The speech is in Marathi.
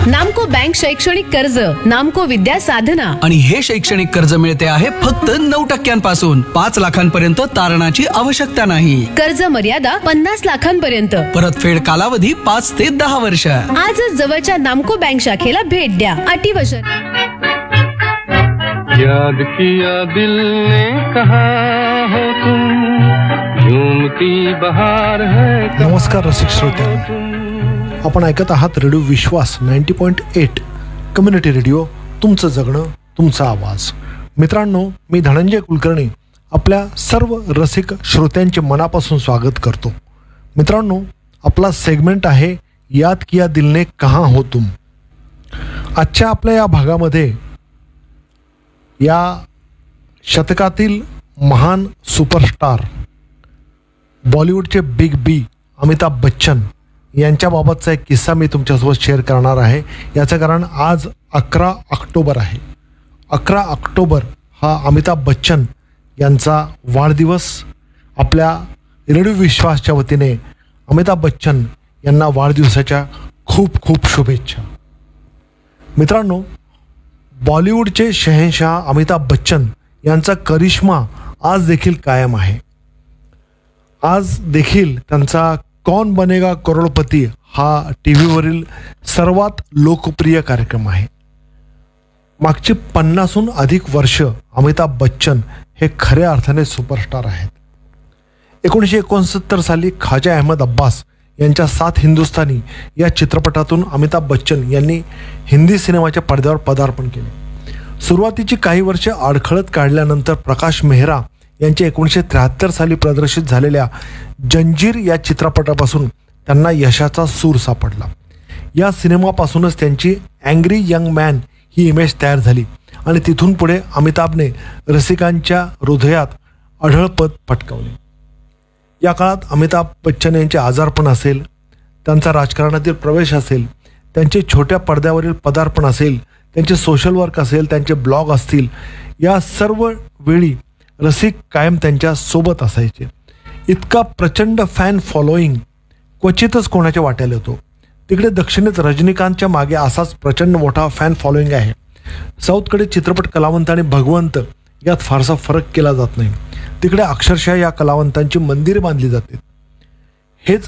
नामको बँक शैक्षणिक कर्ज, नामको विद्या साधना. आणि हे शैक्षणिक कर्ज मिळते आहे फक्त 9% 5 लाखांपर्यंत तारणाची आवश्यकता नाही. कर्ज मर्यादा 50 लाखांपर्यंत. परतफेड कालावधी 5 ते 10 वर्ष. आजच जवळच्या नामको बँक शाखेला भेट द्या. अटी व शर्ती. याद किया दिल ने कहा हो तुम, झूमती बहार है. नमस्कार रसिक श्रोत्यांनो, आपण ऐकत आहात रेडिओ विश्वास 90.8 कम्युनिटी रेडिओ, तुमचं जगणं तुमचा आवाज. मित्रांनो, मी धनंजय कुलकर्णी आपल्या सर्व रसिक श्रोत्यांचे मनापासून स्वागत करतो. मित्रांनो, आपला सेगमेंट आहे याद किया दिल ने कहा हो तुम. आजच्या आपल्या या भागामध्ये या शतकातील महान सुपरस्टार बॉलिवूडचे बिग बी अमिताभ बच्चन यांच्याबाबतचा एक किस्सा मी तुमच्यासोबत शेअर करणार आहे. याचं कारण आज 11 ऑक्टोबर आहे. 11 ऑक्टोबर हा अमिताभ बच्चन यांचा वाढदिवस. आपल्या रेडिओ विश्वासच्या वतीने अमिताभ बच्चन यांना वाढदिवसाच्या खूप खूप शुभेच्छा. मित्रांनो, बॉलिवूडचे शहेनशाह अमिताभ बच्चन यांचा करिश्मा आज देखील कायम आहे. आज देखील त्यांचा कौन बनेगा करोडपती हा टी व्हीवरील सर्वात लोकप्रिय कार्यक्रम आहे. मागची 50हून अधिक वर्ष अमिताभ बच्चन हे खऱ्या अर्थाने सुपरस्टार आहेत. 1969 साली ख्वाजा अहमद अब्बास यांच्या 7 हिंदुस्थानी या चित्रपटातून अमिताभ बच्चन यांनी हिंदी सिनेमाच्या पडद्यावर पदार्पण केले. सुरुवातीची काही वर्षे अडखळत काढल्यानंतर प्रकाश मेहरा यांच्या 1973 साली प्रदर्शित झालेल्या जंजीर या चित्रपटापासून त्यांना यशाचा सूर सापडला. या सिनेमापासूनच त्यांची अँग्री यंग मॅन ही इमेज तयार झाली आणि तिथून पुढे अमिताभने रसिकांच्या हृदयात अढळपद पटकावले. या काळात अमिताभ बच्चन यांचे आजारपण असेल, त्यांचा राजकारणातील प्रवेश असेल, त्यांचे छोट्या पडद्यावरील पदार्पण असेल, त्यांचे सोशल वर्क असेल, त्यांचे ब्लॉग असतील, या सर्व वेळी रसिक कायम त्यांच्या सोबत असायचे. इतका प्रचंड फॅन फॉलोईंग क्वचितच कोणाच्या वाट्याला येतो. तिकडे दक्षिणेत रजनीकांतच्या मागे असाच प्रचंड मोठा फॅन फॉलोईंग आहे. साऊथकडे चित्रपट कलावंत आणि भगवंत यात फारसा फरक केला जात नाही. तिकडे अक्षरशः या कलावंतांची मंदिरे बांधली जातात. हेच